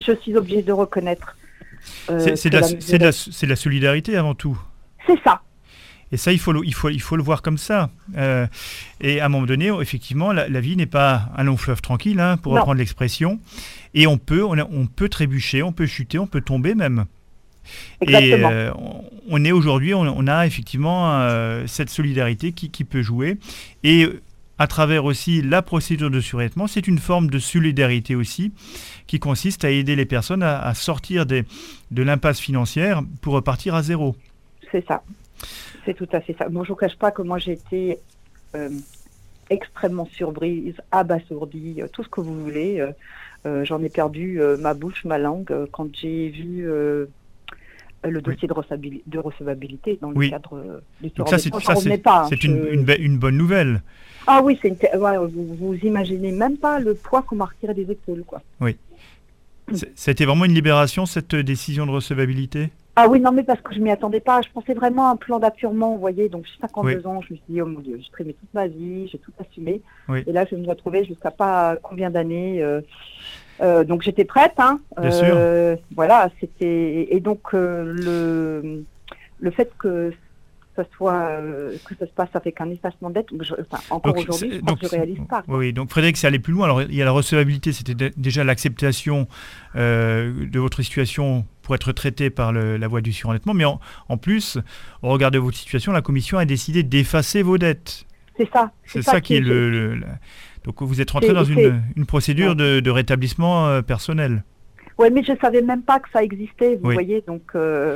je suis obligée de reconnaître. C'est de la solidarité avant tout. C'est ça. Et ça, il faut le voir comme ça. Et à un moment donné, effectivement, la vie n'est pas un long fleuve tranquille, hein, pour reprendre l'expression. Et on peut trébucher, on peut chuter, on peut tomber même. Exactement. Et on est aujourd'hui, on a effectivement cette solidarité qui peut jouer. Et à travers aussi la procédure de surendettement, c'est une forme de solidarité aussi qui consiste à aider les personnes à sortir de l'impasse financière pour repartir à zéro. C'est ça. C'est tout à fait ça. Bon, je ne vous cache pas que moi, j'ai été extrêmement surprise, abasourdie, tout ce que vous voulez. J'en ai perdu ma bouche, ma langue, quand j'ai vu le dossier de recevabilité dans le cadre du surendettement. C'est une bonne nouvelle. Ah oui, vous imaginez même pas le poids qu'on m'a retiré des épaules, quoi. Oui. Ça a été vraiment une libération, cette décision de recevabilité ? Ah oui, non, mais parce que je m'y attendais pas. Je pensais vraiment à un plan d'appurement, vous voyez. Donc, j'ai 52 ans, je me suis dit, oh mon Dieu, j'ai trimé toute ma vie, j'ai tout assumé. Oui. Et là, je vais me retrouver jusqu'à pas combien d'années. Donc, j'étais prête. Hein. Bien sûr. Voilà, c'était... Et donc, le fait que ça se passe avec un effacement de dette, encore aujourd'hui, je ne réalise pas. Oui, donc Frédéric, c'est aller plus loin. Alors, il y a la recevabilité, c'était déjà l'acceptation de votre situation pour être traité par la voie du surendettement. Mais en plus, au regard de votre situation, la Commission a décidé d'effacer vos dettes. C'est ça. C'est ça qui est Donc, vous êtes rentré dans une procédure de rétablissement personnel. Oui, mais je ne savais même pas que ça existait, vous voyez. Donc,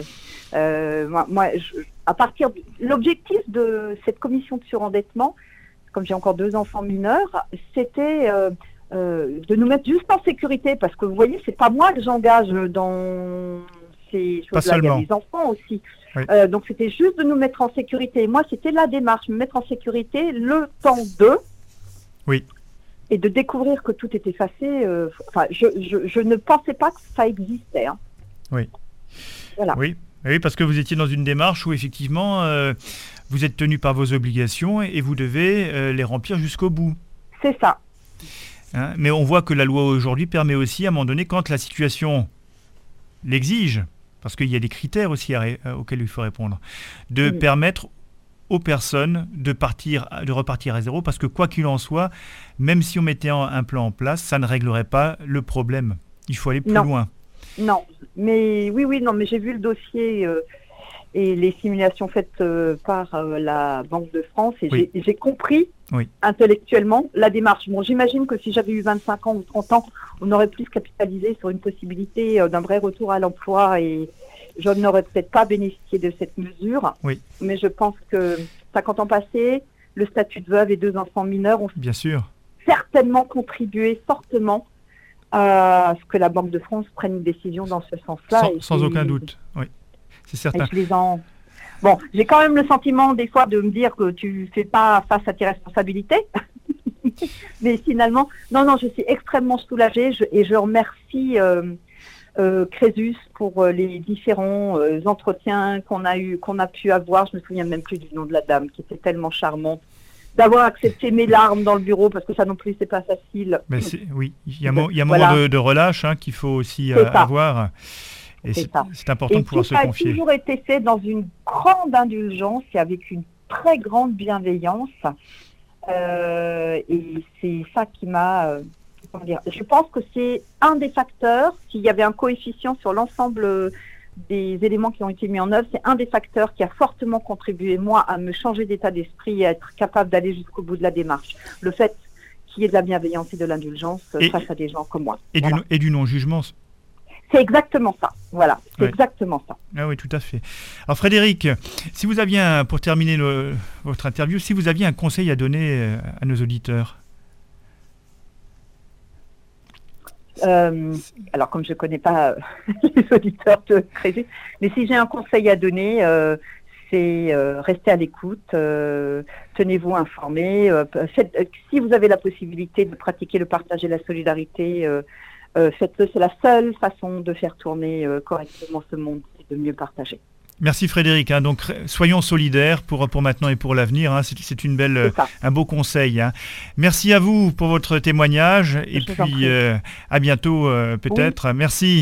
l'objectif de cette commission de surendettement, comme j'ai encore 2 enfants mineurs, c'était de nous mettre juste en sécurité, parce que vous voyez, c'est pas moi que j'engage dans ces choses-là, il y a des enfants aussi. Oui. Donc c'était juste de nous mettre en sécurité. Moi, c'était la démarche, me mettre en sécurité le temps Oui. Et de découvrir que tout est effacé. Je ne pensais pas que ça existait. Hein. Oui. Voilà. Oui, parce que vous étiez dans une démarche où effectivement, vous êtes tenu par vos obligations et vous devez les remplir jusqu'au bout. C'est ça. Hein, mais on voit que la loi aujourd'hui permet aussi, à un moment donné, quand la situation l'exige, parce qu'il y a des critères aussi auxquels il faut répondre, de permettre aux personnes de repartir à zéro, parce que quoi qu'il en soit, même si on mettait un plan en place, ça ne réglerait pas le problème. Il faut aller plus loin. Non, mais mais j'ai vu le dossier et les simulations faites par la Banque de France et j'ai compris intellectuellement la démarche. Bon, j'imagine que si j'avais eu 25 ans ou 30 ans, on aurait plus capitalisé sur une possibilité d'un vrai retour à l'emploi et je n'aurais peut-être pas bénéficié de cette mesure. Oui. Mais je pense que 50 ans passés, le statut de veuve et 2 enfants mineurs ont certainement contribué fortement à ce que la Banque de France prenne une décision dans ce sens-là. Sans aucun doute, oui. C'est certain. Bon, j'ai quand même le sentiment des fois de me dire que tu ne fais pas face à tes responsabilités. Mais finalement, non, je suis extrêmement soulagée et je remercie Crésus pour les différents entretiens qu'on a pu avoir. Je me souviens même plus du nom de la dame qui était tellement charmante. D'avoir accepté mes larmes dans le bureau, parce que ça non plus, c'est pas facile. Mais il y a un moment de relâche qu'il faut aussi avoir. Et c'est important de pouvoir se confier. Ça a toujours été fait dans une grande indulgence et avec une très grande bienveillance. Et c'est ça qui m'a... je pense que c'est un des facteurs, s'il y avait un coefficient sur l'ensemble des éléments qui ont été mis en œuvre, c'est un des facteurs qui a fortement contribué, moi, à me changer d'état d'esprit et à être capable d'aller jusqu'au bout de la démarche. Le fait qu'il y ait de la bienveillance et de l'indulgence face à des gens comme moi. Et du non-jugement. C'est exactement ça. Voilà, c'est exactement ça. Ah oui, tout à fait. Alors Frédéric, si vous aviez, pour terminer votre interview, si vous aviez un conseil à donner à nos auditeurs. Alors, comme je ne connais pas les auditeurs de Crésus, mais si j'ai un conseil à donner, c'est rester à l'écoute, tenez-vous informés. Si vous avez la possibilité de pratiquer le partage et la solidarité, faites-le. C'est la seule façon de faire tourner correctement ce monde, c'est de mieux partager. Merci Frédéric. Donc soyons solidaires pour maintenant et pour l'avenir. C'est un beau conseil. Merci à vous pour votre témoignage et puis à bientôt peut-être. Oui. Merci.